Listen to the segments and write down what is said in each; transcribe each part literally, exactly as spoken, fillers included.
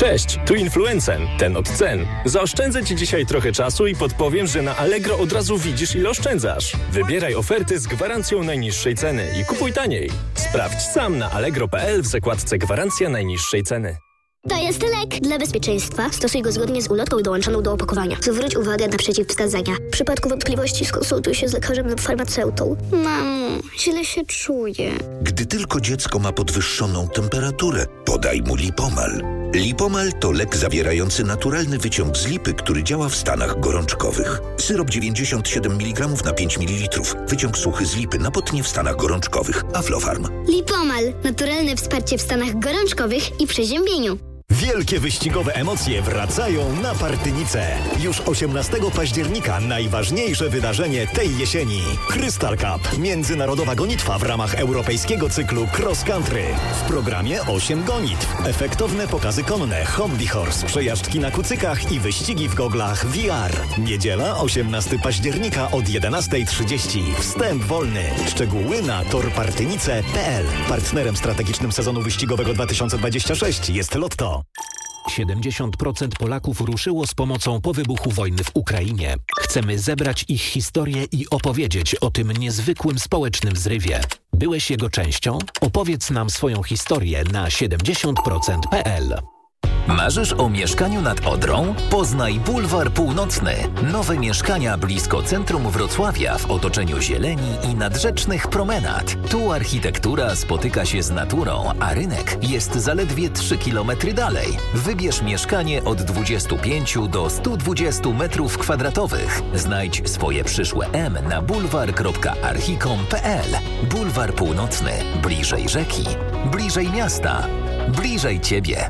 Cześć, tu Influencen, ten od cen. Zaoszczędzę Ci dzisiaj trochę czasu i podpowiem, że na Allegro od razu widzisz, ile oszczędzasz. Wybieraj oferty z gwarancją najniższej ceny i kupuj taniej. Sprawdź sam na allegro kropka p l w zakładce Gwarancja najniższej ceny. To jest lek. Dla bezpieczeństwa stosuj go zgodnie z ulotką dołączoną do opakowania. Zwróć uwagę na przeciwwskazania. W przypadku wątpliwości skonsultuj się z lekarzem lub farmaceutą. Mamo, źle się czuję. Gdy tylko dziecko ma podwyższoną temperaturę, podaj mu Lipomal. Lipomal to lek zawierający naturalny wyciąg z lipy, który działa w stanach gorączkowych. Syrop dziewięćdziesiąt siedem miligramów na pięć mililitrów. Wyciąg suchy z lipy na potnie w stanach gorączkowych. Aflofarm. Lipomal. Naturalne wsparcie w stanach gorączkowych i przeziębieniu. Wielkie wyścigowe emocje wracają na Partynicę. Już osiemnastego października najważniejsze wydarzenie tej jesieni. Crystal Cup. Międzynarodowa gonitwa w ramach europejskiego cyklu Cross Country. W programie osiem gonitw. Efektowne pokazy konne, hobby horse, przejażdżki na kucykach i wyścigi w goglach V R. Niedziela osiemnastego października od jedenasta trzydzieści. Wstęp wolny. Szczegóły na tor partynice kropka p l. Partnerem strategicznym sezonu wyścigowego dwa tysiące dwudziestego szóstego jest Lotto. siedemdziesiąt procent Polaków ruszyło z pomocą po wybuchu wojny w Ukrainie. Chcemy zebrać ich historię i opowiedzieć o tym niezwykłym społecznym zrywie. Byłeś jego częścią? Opowiedz nam swoją historię na siedemdziesiąt procent kropka p l. Marzysz o mieszkaniu nad Odrą? Poznaj Bulwar Północny. Nowe mieszkania blisko centrum Wrocławia w otoczeniu zieleni i nadrzecznych promenad. Tu architektura spotyka się z naturą, a rynek jest zaledwie trzy kilometry dalej. Wybierz mieszkanie od dwudziestu pięciu do stu dwudziestu metrów kwadratowych. Znajdź swoje przyszłe M na bulwar kropka archicom kropka p l. Bulwar Północny. Bliżej rzeki. Bliżej miasta. Bliżej Ciebie.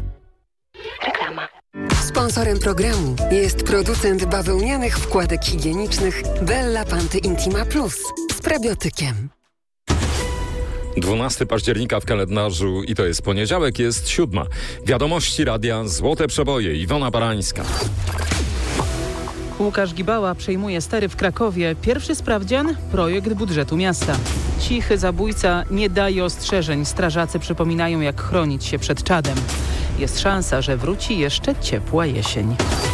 Reklama. Sponsorem programu jest producent bawełnianych wkładek higienicznych Bella Panty Intima Plus z prebiotykiem. dwunastego października w kalendarzu i to jest poniedziałek, jest siódma. Wiadomości radia Złote Przeboje. Iwona Barańska. Łukasz Gibała przejmuje stery w Krakowie. Pierwszy sprawdzian – projekt budżetu miasta. Cichy zabójca nie daje ostrzeżeń. Strażacy przypominają, jak chronić się przed czadem. Jest szansa, że wróci jeszcze ciepła jesień.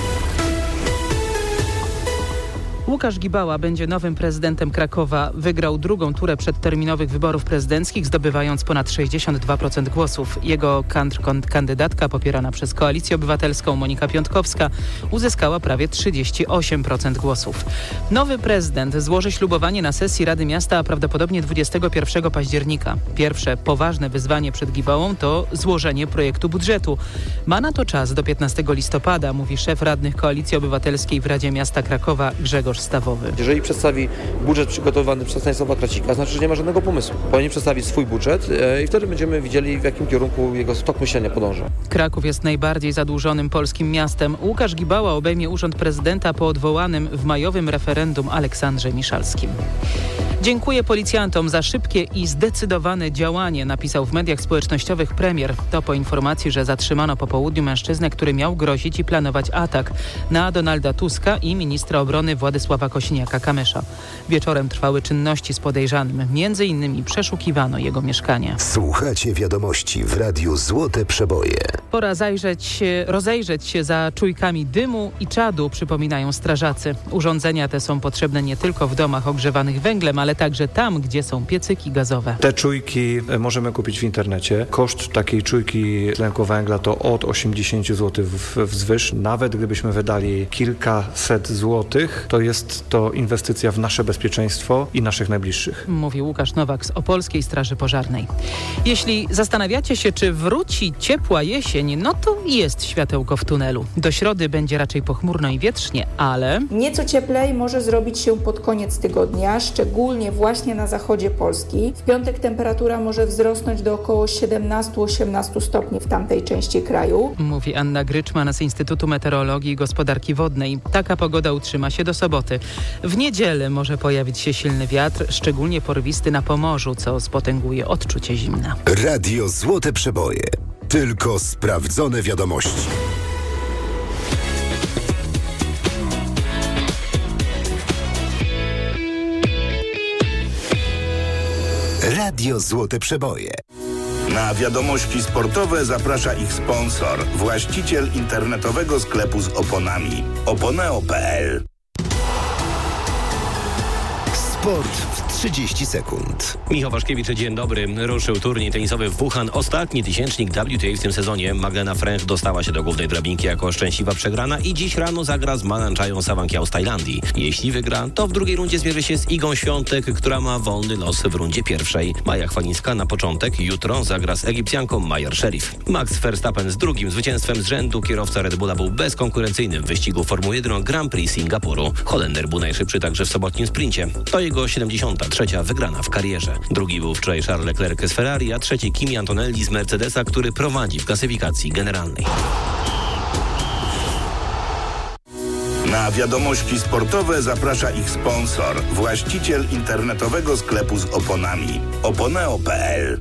Łukasz Gibała będzie nowym prezydentem Krakowa. Wygrał drugą turę przedterminowych wyborów prezydenckich, zdobywając ponad sześćdziesiąt dwa procent głosów. Jego kandydatka popierana przez Koalicję Obywatelską Monika Piątkowska uzyskała prawie trzydzieści osiem procent głosów. Nowy prezydent złoży ślubowanie na sesji Rady Miasta, a prawdopodobnie dwudziestego pierwszego października. Pierwsze poważne wyzwanie przed Gibałą to złożenie projektu budżetu. Ma na to czas do piętnastego listopada, mówi szef radnych Koalicji Obywatelskiej w Radzie Miasta Krakowa Grzegorz Stawowy. Jeżeli przedstawi budżet przygotowany przez Stanisława Kracika, znaczy, że nie ma żadnego pomysłu. Powinien przedstawić swój budżet i wtedy będziemy widzieli, w jakim kierunku jego tok myślenia podąża. Kraków jest najbardziej zadłużonym polskim miastem. Łukasz Gibała obejmie urząd prezydenta po odwołanym w majowym referendum Aleksandrze Miszalskim. Dziękuję policjantom za szybkie i zdecydowane działanie, napisał w mediach społecznościowych premier. To po informacji, że zatrzymano po południu mężczyznę, który miał grozić i planować atak na Donalda Tuska i ministra obrony Władysława Kosiniaka-Kamysza. Wieczorem trwały czynności z podejrzanym. Między innymi przeszukiwano jego mieszkanie. Słuchacie wiadomości w Radiu Złote Przeboje. Pora zajrzeć, rozejrzeć się za czujkami dymu i czadu, przypominają strażacy. Urządzenia te są potrzebne nie tylko w domach ogrzewanych węglem, ale także tam, gdzie są piecyki gazowe. Te czujki możemy kupić w internecie. Koszt takiej czujki tlenku węgla to od osiemdziesiąt złotych wzwyż. Nawet gdybyśmy wydali kilkaset złotych, to jest to inwestycja w nasze bezpieczeństwo i naszych najbliższych. Mówi Łukasz Nowak z Opolskiej Straży Pożarnej. Jeśli zastanawiacie się, czy wróci ciepła jesień, no to jest światełko w tunelu. Do środy będzie raczej pochmurno i wietrznie, ale... Nieco cieplej może zrobić się pod koniec tygodnia, szczególnie właśnie na zachodzie Polski. W piątek temperatura może wzrosnąć do około siedemnaście osiemnaście stopni w tamtej części kraju. Mówi Anna Gryczman z Instytutu Meteorologii i Gospodarki Wodnej. Taka pogoda utrzyma się do soboty. W niedzielę może pojawić się silny wiatr, szczególnie porwisty na Pomorzu, co spotęguje odczucie zimna. Radio Złote Przeboje. Tylko sprawdzone wiadomości. Radio Złote Przeboje. Na wiadomości sportowe zaprasza ich sponsor, właściciel internetowego sklepu z oponami oponeo kropka pe el. Sport w trzydzieści sekund. Michał Waszkiewicz, dzień dobry. Ruszył turniej tenisowy w Wuhan. Ostatni tysięcznik W T A w tym sezonie. Magdalena Fręch dostała się do głównej drabinki jako szczęśliwa przegrana i dziś rano zagra z Malanchają Sawankiał z Tajlandii. Jeśli wygra, to w drugiej rundzie zmierzy się z Igą Świątek, która ma wolny los w rundzie pierwszej. Maja Chwalińska na początek jutro zagra z Egipcjanką Majer Sherif. Max Verstappen z drugim zwycięstwem z rzędu. Kierowca Red Bulla był bezkonkurencyjny w wyścigu Formuły jeden Grand Prix Singapuru. Holender był najszybszy także w sobotnim sprincie. To jego siedemdziesiąta trzecia wygrana w karierze. Drugi był wczoraj Charles Leclerc z Ferrari, a trzeci Kimi Antonelli z Mercedesa, który prowadzi w klasyfikacji generalnej. Na wiadomości sportowe zaprasza ich sponsor, właściciel internetowego sklepu z oponami oponeo kropka pe el.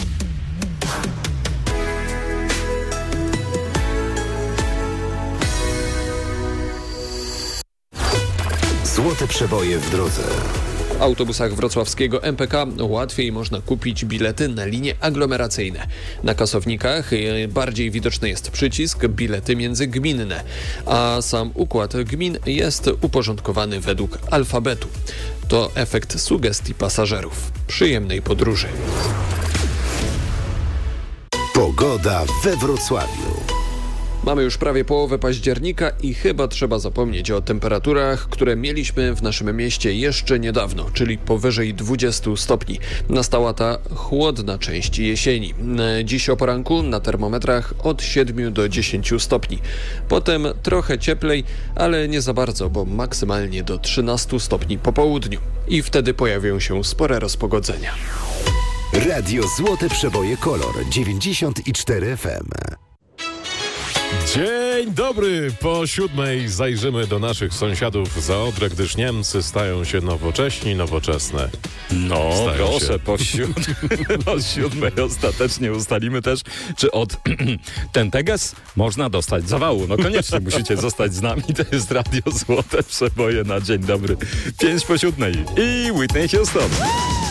Złote przeboje w drodze. W autobusach wrocławskiego M P K łatwiej można kupić bilety na linie aglomeracyjne. Na kasownikach bardziej widoczny jest przycisk bilety międzygminne, a sam układ gmin jest uporządkowany według alfabetu. To efekt sugestii pasażerów. Przyjemnej podróży. Pogoda we Wrocławiu. Mamy już prawie połowę października i chyba trzeba zapomnieć o temperaturach, które mieliśmy w naszym mieście jeszcze niedawno, czyli powyżej dwudziestu stopni. Nastała ta chłodna część jesieni. Dziś o poranku na termometrach od siedmiu do dziesięciu stopni. Potem trochę cieplej, ale nie za bardzo, bo maksymalnie do trzynastu stopni po południu. I wtedy pojawią się spore rozpogodzenia. Radio Złote Przeboje Kolor dziewięćdziesiąt cztery F M. Dzień dobry! Po siódmej zajrzymy do naszych sąsiadów za Odrę, gdyż Niemcy stają się nowocześni, nowoczesne. No, stają proszę, się. po, siód... po siódmej ostatecznie ustalimy też, czy od Tenteges można dostać zawału. No koniecznie musicie zostać z nami. To jest Radio Złote Przeboje na dzień dobry. Pięć po siódmej i Whitney Houston.